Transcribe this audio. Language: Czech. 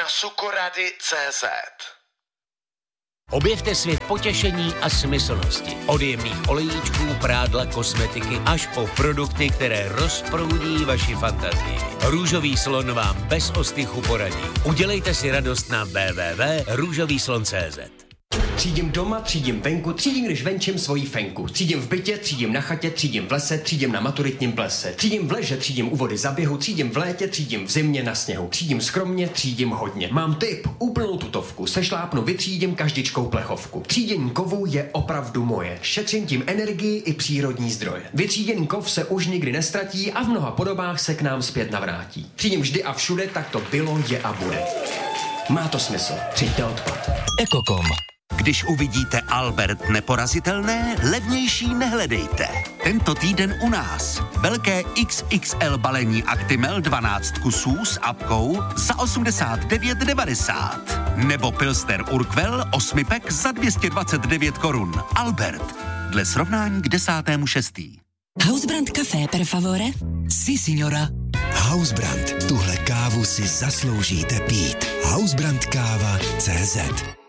sukorady.cz. Objevte svět potěšení a smyslnosti. Od jemných olejíčků, prádla, kosmetiky až po produkty, které rozproudí vaši fantazii. Růžový slon vám bez ostychu poradí. Udělejte si radost na www.růžovýslon.cz. Třídím doma, třídím venku, třídím, když venčím svojí fenku. Třídím v bytě, třídím na chatě, třídím v lese, třídím na maturitním plese. Třídím v leže, třídím u vody za běhu, třídím v létě, třídím v zimě na sněhu. Třídím skromně, třídím hodně. Mám tip, úplnou tutovku, sešlápnu, vytřídím každičkou plechovku. Třídění kovů je opravdu moje. Šetřím tím energii i přírodní zdroje. Vytříděný kov se už nikdy nestratí a v mnoha podobách se k nám zpět navrátí. Třídím vždy a všude, tak to bylo, je a bude. Má to smysl. Třiďte odpad. Ekokom. Když uvidíte Albert neporazitelné, levnější nehledejte. Tento týden u nás. Velké XXL balení Actimel 12 kusů s apkou za 89,90. Nebo Pilsner Urquell 8 pack za 229 korun. Albert. Dle srovnání k 10.6. Hausbrand Café per favore? Si, signora. Hausbrand. Tuhle kávu si zasloužíte pít. Hausbrandkáva.cz